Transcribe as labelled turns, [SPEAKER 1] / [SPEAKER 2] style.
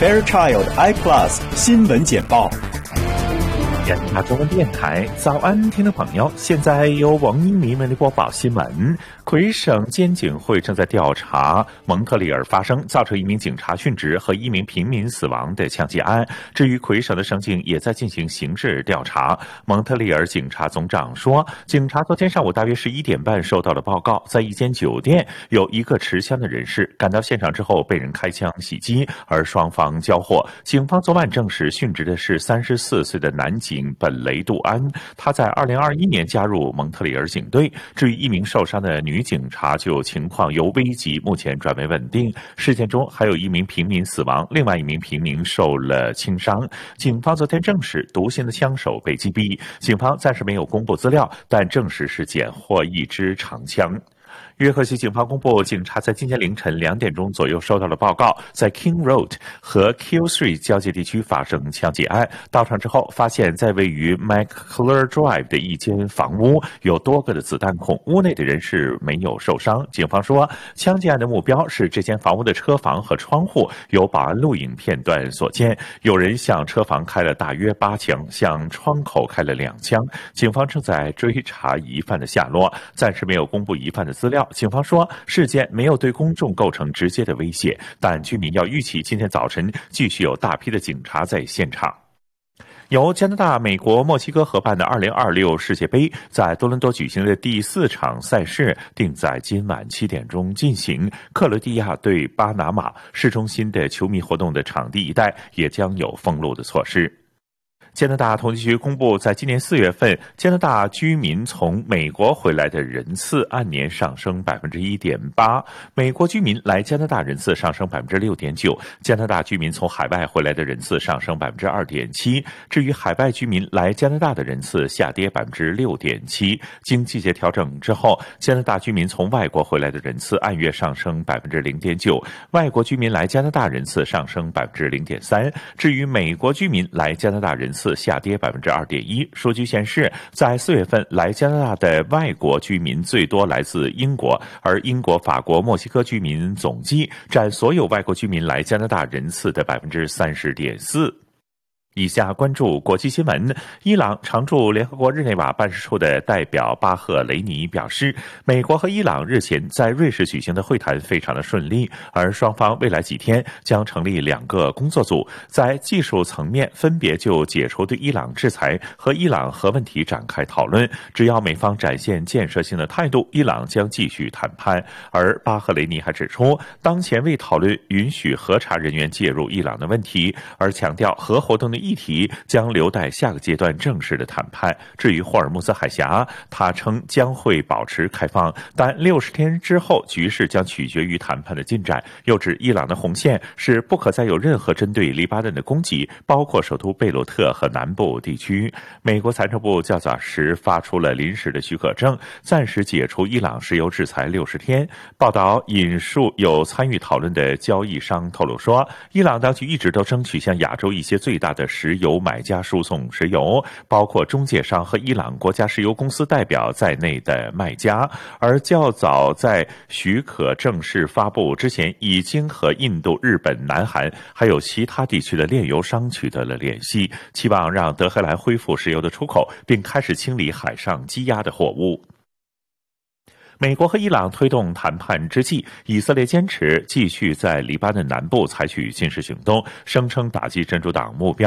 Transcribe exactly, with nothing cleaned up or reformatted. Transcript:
[SPEAKER 1] Fairchild I Plus 新闻简报。
[SPEAKER 2] 亚洲中文电台早安，听众朋友，现在由王英明为您播报新闻。魁省监警会正在调查蒙特利尔发生造成一名警察殉职和一名平民死亡的枪击案。至于魁省的省警也在进行刑事调查。蒙特利尔警察总长说，警察昨天上午大约十一点半收到了报告，在一间酒店有一个持枪的人士赶到现场之后被人开枪袭击，而双方交火。警方昨晚证实殉职的是三十四岁的男警本雷杜安，他在二零二一年加入蒙特利尔警队。至于一名受伤的女警察，就情况由危急目前转为稳定。事件中还有一名平民死亡，另外一名平民受了轻伤。警方昨天证实独行的枪手被击毙，警方暂时没有公布资料，但证实是检获一支长枪。约克西警方公布，警察在今天凌晨两点钟左右收到了报告，在 King Road 和 Q Street 交界地区发生枪击案。到场之后，发现在位于 McClure Drive 的一间房屋有多个的子弹孔，屋内的人士没有受伤。警方说，枪击案的目标是这间房屋的车房和窗户，有保安录影片段所见，有人向车房开了大约八枪，向窗口开了两枪。警方正在追查疑犯的下落，暂时没有公布疑犯的资料。警方说，事件没有对公众构成直接的威胁，但居民要预期今天早晨继续有大批的警察在现场。由加拿大、美国、墨西哥合办的二零二六世界杯在多伦多举行的第四场赛事定在今晚七点钟进行。克罗地亚对巴拿马，市中心的球迷活动的场地一带也将有封路的措施。加拿大统计局公布，在今年四月份，加拿大居民从美国回来的人次按年上升 百分之一点八， 美国居民来加拿大人次上升 百分之六点九， 加拿大居民从海外回来的人次上升 百分之二点七， 至于海外居民来加拿大的人次下跌 百分之六点七。 经季节调整之后，加拿大居民从外国回来的人次按月上升 百分之零点九， 外国居民来加拿大人次上升 百分之零点三， 至于美国居民来加拿大人次下跌 百分之二点一。 数据显示，在四月份来加拿大的外国居民最多来自英国，而英国、法国、墨西哥居民总计占所有外国居民来加拿大人次的 百分之三十点四。以下关注国际新闻。伊朗常驻联合国日内瓦办事处的代表巴赫雷尼表示，美国和伊朗日前在瑞士举行的会谈非常的顺利，而双方未来几天将成立两个工作组，在技术层面分别就解除对伊朗制裁和伊朗核问题展开讨论。只要美方展现建设性的态度，伊朗将继续谈判。而巴赫雷尼还指出，当前未讨论允许核查人员介入伊朗的问题，而强调核活动的议题将留待下个阶段正式的谈判。至于霍尔木兹海峡，他称将会保持开放，但六十天之后局势将取决于谈判的进展。又指伊朗的红线是不可再有任何针对黎巴嫩的攻击，包括首都贝鲁特和南部地区。美国财政部较早时发出了临时的许可证，暂时解除伊朗石油制裁六十天。报道引述有参与讨论的交易商透露说，伊朗当局一直都争取向亚洲一些最大的石油买家输送石油，包括中介商和伊朗国家石油公司代表在内的卖家。而较早在许可正式发布之前，已经和印度、日本、南韩还有其他地区的炼油商取得了联系，期望让德黑兰恢复石油的出口，并开始清理海上积压的货物。美国和伊朗推动谈判之际，以色列坚持继续在黎巴嫩南部采取军事行动，声称打击真主党目标。